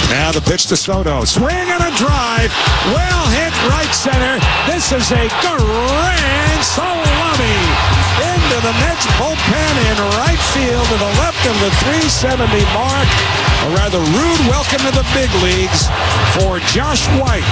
Now the pitch to Soto. Swing and a drive. Well hit right center. This is a grand salami into the Mets bullpen in right field to the left of the 370 mark. A rather rude welcome to the big leagues for Josh White.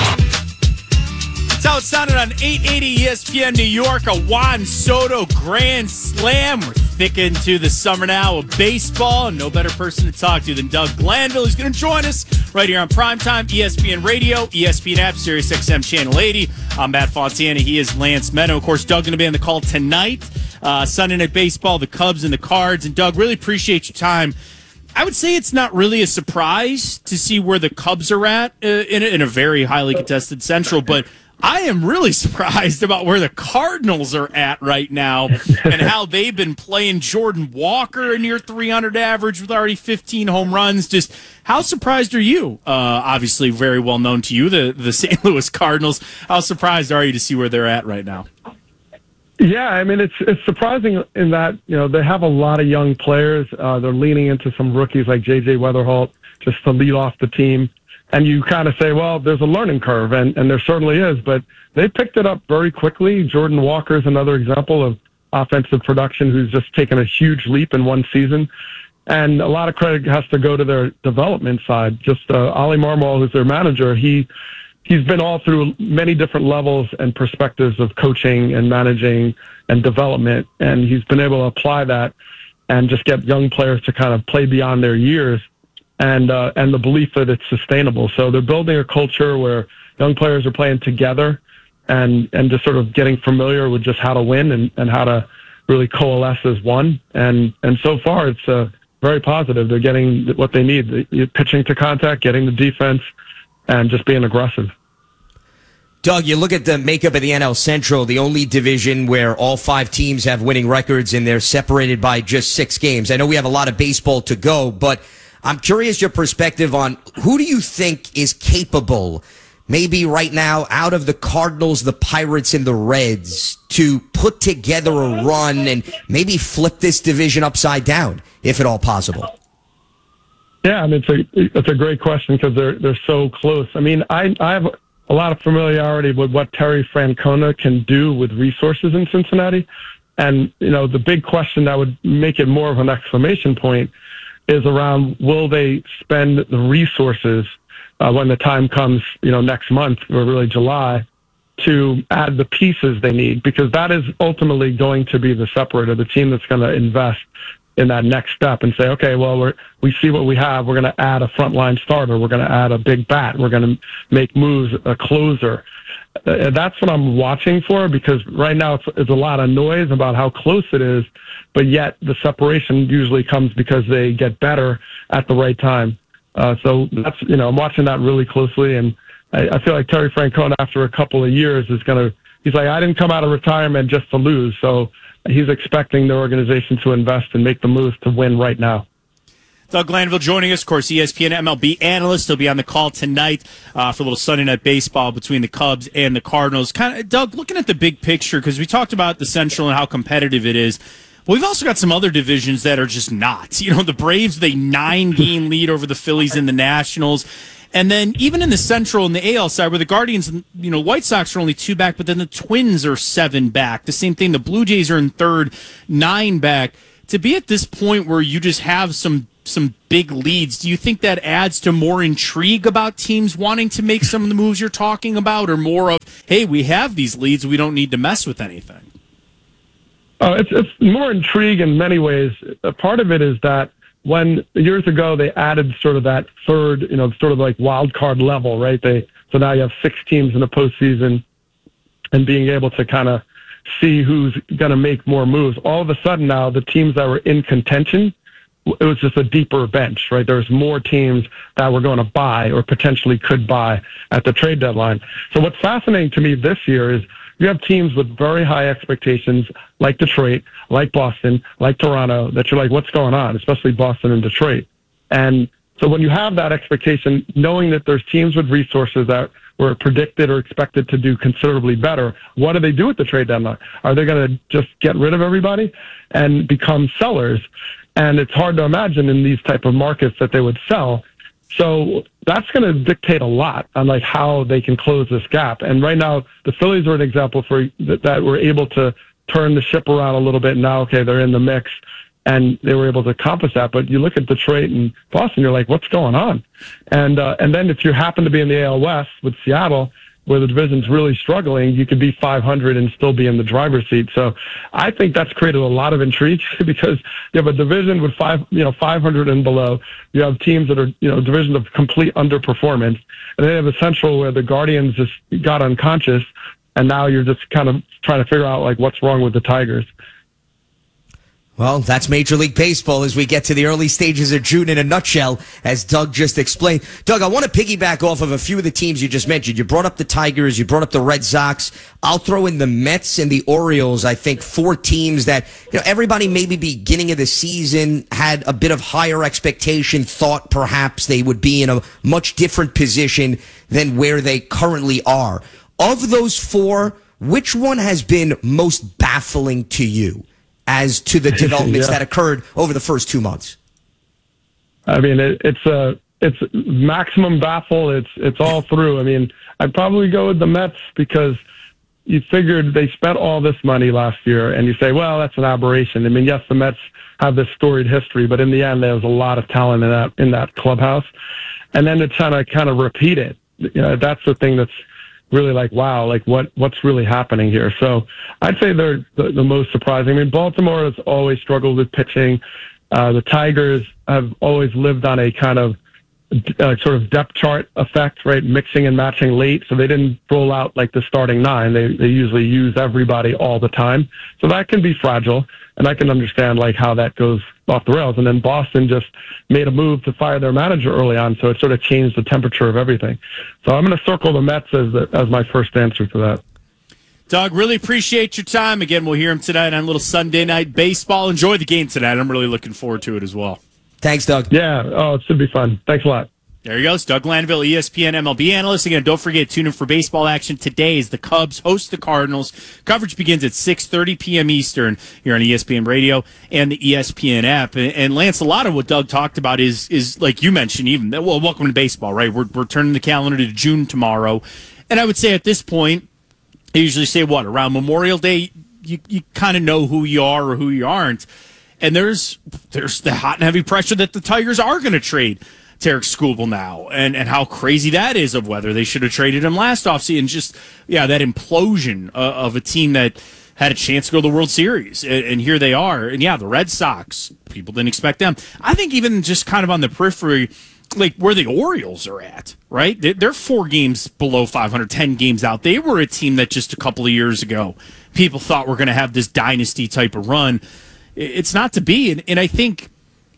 That's how it sounded on 880 ESPN New York. A Juan Soto grand slam. We're thick into the summer now of baseball. And no better person to talk to than Doug Glanville. He's going to join us right here on Primetime, ESPN Radio, ESPN app, Sirius XM Channel 80. I'm Matt Fontana. He is Lance Meadow. Of course, Doug going to be on the call tonight. Sunday Night Baseball, the Cubs and the Cards. And Doug, really appreciate your time. I would say it's not really a surprise to see where the Cubs are at in a very highly contested Central, but I am really surprised about where the Cardinals are at right now and how they've been playing. Jordan Walker a near 300 average with already 15 home runs. Just how surprised are you? Obviously very well known to you, the St. Louis Cardinals. How surprised are you to see where they're at right now? Yeah, I mean, it's surprising in that, they have a lot of young players. They're leaning into some rookies like J.J. Weatherholt just to lead off the team. And you kind of say, well, there's a learning curve, and there certainly is, but they picked it up very quickly. Jordan Walker is another example of offensive production who's just taken a huge leap in one season. And a lot of credit has to go to their development side. Just Ollie Marmol, who's their manager, he's been all through many different levels and perspectives of coaching and managing and development, and he's been able to apply that and just get young players to kind of play beyond their years. And the belief that it's sustainable. So they're building a culture where young players are playing together and just sort of getting familiar with just how to win and how to really coalesce as one. And so far, it's very positive. They're getting what they need, pitching to contact, getting the defense, and just being aggressive. Doug, you look at the makeup of the NL Central, the only division where all 5 teams have winning records and they're separated by just 6 games. I know we have a lot of baseball to go, but I'm curious your perspective on who do you think is capable, maybe right now, out of the Cardinals, the Pirates, and the Reds, to put together a run and maybe flip this division upside down, if at all possible? Yeah, I mean, it's a great question because they're so close. I mean, I have a lot of familiarity with what Terry Francona can do with resources in Cincinnati. And, the big question that would make it more of an exclamation point is around, will they spend the resources when the time comes, next month or really July, to add the pieces they need? Because that is ultimately going to be the separator, the team that's going to invest in that next step and say, okay, well, we see what we have. We're going to add a frontline starter. We're going to add a big bat. We're going to make moves, a closer. That's what I'm watching for, because right now it's a lot of noise about how close it is, but yet the separation usually comes because they get better at the right time. So that's, I'm watching that really closely, and I feel like Terry Francona, after a couple of years, he's like, I didn't come out of retirement just to lose. So he's expecting the organization to invest and make the moves to win right now. Doug Glanville joining us, of course, ESPN MLB analyst. He'll be on the call tonight for a little Sunday Night Baseball between the Cubs and the Cardinals. Doug, looking at the big picture, because we talked about the Central and how competitive it is, but we've also got some other divisions that are just not. The Braves, they 9-game lead over the Phillies and the Nationals. And then even in the Central and the AL side, where the Guardians and White Sox are only 2 back, but then the Twins are 7 back. The same thing, the Blue Jays are in third, 9 back. To be at this point where you just have some big leads, do you think that adds to more intrigue about teams wanting to make some of the moves you're talking about, or more of, hey, we have these leads, we don't need to mess with anything? It's more intrigue in many ways. A part of it is that when years ago they added sort of that third, sort of like wild card level, right? So now you have 6 teams in the postseason, and being able to kind of see who's going to make more moves. All of a sudden now, the teams that were in contention, it was just a deeper bench, right? There's more teams that were going to buy or potentially could buy at the trade deadline. So what's fascinating to me this year is you have teams with very high expectations, like Detroit, like Boston, like Toronto, that you're like, what's going on? Especially Boston and Detroit. And so when you have that expectation, knowing that there's teams with resources that were predicted or expected to do considerably better, what do they do at the trade deadline? Are they going to just get rid of everybody and become sellers? And it's hard to imagine in these type of markets that they would sell. So that's going to dictate a lot on like how they can close this gap. And right now, the Phillies are an example for that were able to turn the ship around a little bit. Now, okay, they're in the mix, and they were able to accomplish that. But you look at Detroit and Boston, you're like, what's going on? And then if you happen to be in the AL West with Seattle, where the division's really struggling, you could be 500 and still be in the driver's seat. So I think that's created a lot of intrigue because you have a division with 500 and below. You have teams that are, divisions of complete underperformance. And then you have a Central where the Guardians just got unconscious. And now you're just kind of trying to figure out like what's wrong with the Tigers. Well, that's Major League Baseball as we get to the early stages of June in a nutshell, as Doug just explained. Doug, I want to piggyback off of a few of the teams you just mentioned. You brought up the Tigers, you brought up the Red Sox. I'll throw in the Mets and the Orioles. I think 4 teams that, everybody maybe beginning of the season had a bit of higher expectation, thought perhaps they would be in a much different position than where they currently are. Of those 4, which one has been most baffling to you as to the developments that occurred over the first 2 months? I mean, it's maximum baffle. It's all through. I mean, I'd probably go with the Mets because you figured they spent all this money last year, and you say, well, that's an aberration. I mean, yes, the Mets have this storied history, but in the end, there was a lot of talent in that clubhouse, and then to try to kind of repeat it, that's the thing that's really like, wow, like what's really happening here? So I'd say they're the most surprising. I mean, Baltimore has always struggled with pitching. The Tigers have always lived on a kind of sort of depth chart effect, right? Mixing and matching late. So they didn't roll out like the starting 9. They usually use everybody all the time. So that can be fragile. And I can understand like how that goes off the rails. And then Boston just made a move to fire their manager early on. So it sort of changed the temperature of everything. So I'm going to circle the Mets as my first answer to that. Doug, really appreciate your time. Again, we'll hear him tonight on a little Sunday Night Baseball. Enjoy the game tonight. I'm really looking forward to it as well. Thanks, Doug. Yeah. Oh, it should be fun. Thanks a lot. There he goes, Doug Landeville, ESPN MLB analyst. Again, don't forget, tune in for baseball action today as the Cubs host the Cardinals. Coverage begins at 6:30 p.m. Eastern here on ESPN Radio and the ESPN app. And Lance, a lot of what Doug talked about is like you mentioned, even, well, welcome to baseball, right? We're turning the calendar to June tomorrow. And I would say at this point, I usually say what, around Memorial Day, you kind of know who you are or who you aren't. And there's the hot and heavy pressure that the Tigers are going to trade Tarek Skubal now, and how crazy that is of whether they should have traded him last offseason. Just, that implosion of a team that had a chance to go to the World Series, and here they are. And, the Red Sox, people didn't expect them. I think even just kind of on the periphery, like where the Orioles are at, right? They're 4 games below 500, 10 games out. They were a team that just a couple of years ago, people thought were going to have this dynasty type of run. It's not to be. And I think,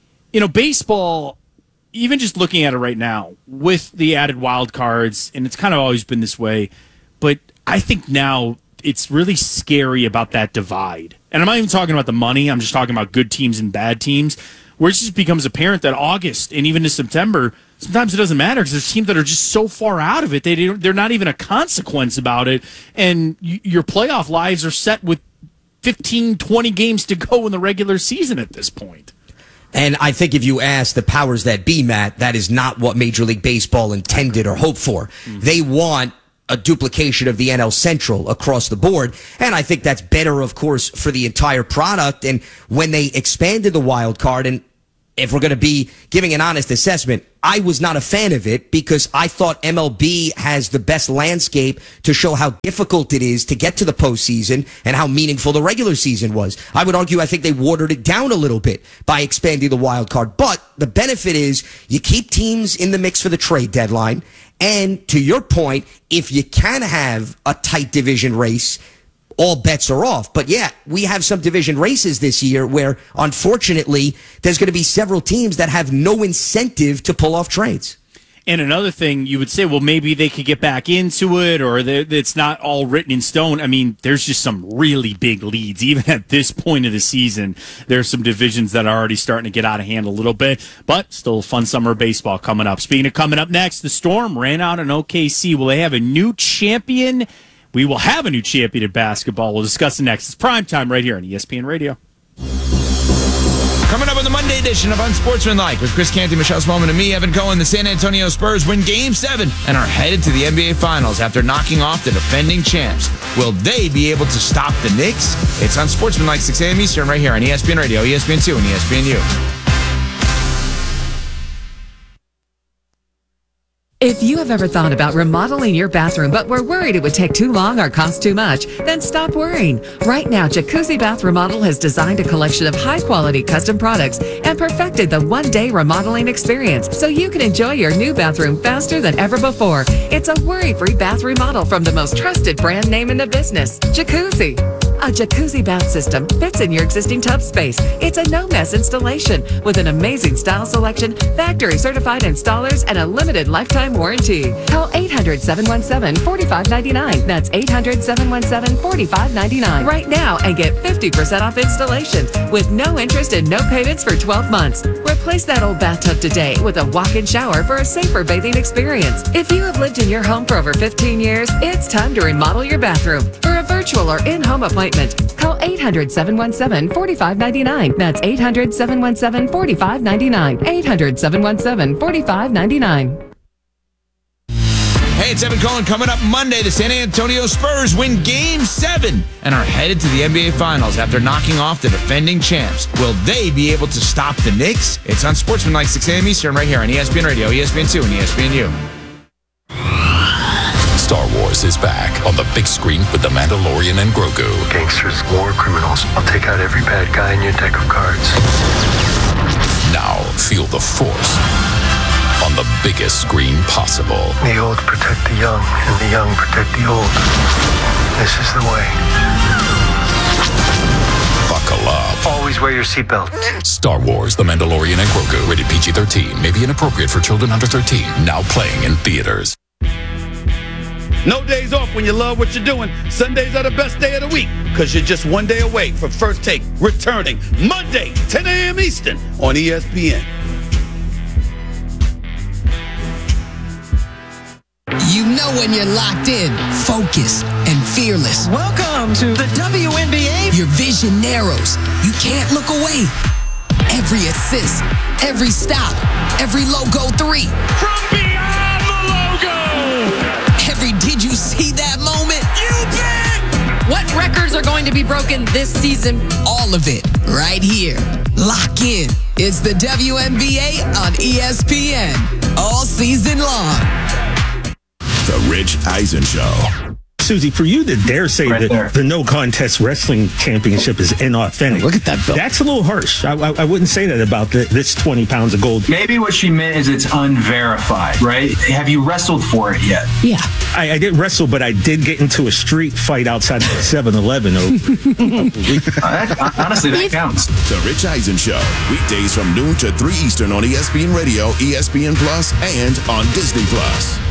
baseball, even just looking at it right now with the added wild cards, and it's kind of always been this way, but I think now it's really scary about that divide. And I'm not even talking about the money. I'm just talking about good teams and bad teams, where it just becomes apparent that August and even to September, sometimes it doesn't matter because there's teams that are just so far out of it. They're not even a consequence about it. And your playoff lives are set with 15, 20 games to go in the regular season at this point. And I think if you ask the powers that be, Matt, that is not what Major League Baseball intended or hoped for. Mm-hmm. They want a duplication of the NL Central across the board. And I think that's better, of course, for the entire product. And when they expanded the wild card, and if we're going to be giving an honest assessment, I was not a fan of it because I thought MLB has the best landscape to show how difficult it is to get to the postseason and how meaningful the regular season was. I would argue I think they watered it down a little bit by expanding the wild card. But the benefit is you keep teams in the mix for the trade deadline. And to your point, if you can have a tight division race, all bets are off. But we have some division races this year where, unfortunately, there's going to be several teams that have no incentive to pull off trades. And another thing, you would say, well, maybe they could get back into it, or it's not all written in stone. I mean, there's just some really big leads. Even at this point of the season, there's some divisions that are already starting to get out of hand a little bit, but still a fun summer of baseball coming up. Speaking of coming up next, the Storm ran out in OKC. Will they have a new champion? We will have a new champion in basketball. We'll discuss it next. It's primetime right here on ESPN Radio. Coming up on the Monday edition of Unsportsmanlike with Chris Canty, Michelle Smallman, and me, Evan Cohen, the San Antonio Spurs win Game 7 and are headed to the NBA Finals after knocking off the defending champs. Will they be able to stop the Knicks? It's Unsportsmanlike, 6 a.m. Eastern, right here on ESPN Radio, ESPN2, and ESPNU. If you have ever thought about remodeling your bathroom but were worried it would take too long or cost too much, then stop worrying. Right now, Jacuzzi Bath Remodel has designed a collection of high-quality custom products and perfected the one-day remodeling experience so you can enjoy your new bathroom faster than ever before. It's a worry-free bath remodel from the most trusted brand name in the business, Jacuzzi. A jacuzzi bath system fits in your existing tub space. It's a no-mess installation with an amazing style selection, factory-certified installers, and a limited lifetime warranty. Call 800-717-4599. That's 800-717-4599 right now and get 50% off installations with no interest and no payments for 12 months. Replace that old bathtub today with a walk-in shower for a safer bathing experience. If you have lived in your home for over 15 years, it's time to remodel your bathroom. For a virtual or in-home appointment, call 800-717-4599. That's 800-717-4599. 800-717-4599. Hey, it's Evan Cohen. Coming up Monday, the San Antonio Spurs win Game 7 and are headed to the NBA Finals after knocking off the defending champs. Will they be able to stop the Knicks? It's Unsportsmanlike, 6 a.m. Eastern, right here on ESPN Radio, ESPN2, and ESPNU. Star Wars is back on the big screen with The Mandalorian and Grogu. Gangsters, war criminals. I'll take out every bad guy in your deck of cards. Now feel the Force on the biggest screen possible. The old protect the young, and the young protect the old. This is the way. Buckle up. Always wear your seatbelt. Star Wars, The Mandalorian and Grogu. Rated PG-13. May be inappropriate for children under 13. Now playing in theaters. No days off when you love what you're doing. Sundays are the best day of the week because you're just one day away from First Take returning Monday, 10 a.m. Eastern on ESPN. You know when you're locked in, focused, and fearless. Welcome to the WNBA. Your vision narrows. You can't look away. Every assist, every stop, every logo 3. From beyond the logo! Every did you see that moment? You bet! What records are going to be broken this season? All of it, right here. Lock in. It's the WNBA on ESPN. All season long. The Rich Eisen Show. Susie, for you to dare say that the no contest wrestling championship is inauthentic. Look at that belt. That's a little harsh. I wouldn't say that about this 20 pounds of gold. Maybe what she meant is it's unverified, right? Have you wrestled for it yet? Yeah. I didn't wrestle, but I did get into a street fight outside of 7-Eleven. Honestly, that counts. The Rich Eisen Show. Weekdays from noon to 3 Eastern on ESPN Radio, ESPN Plus, and on Disney Plus.